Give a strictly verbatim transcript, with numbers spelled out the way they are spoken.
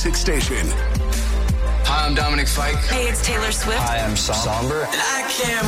Music Station. Hi, I'm Dominic Fike. Hey, it's Taylor Swift. Hi, I'm Som- Somber. I can't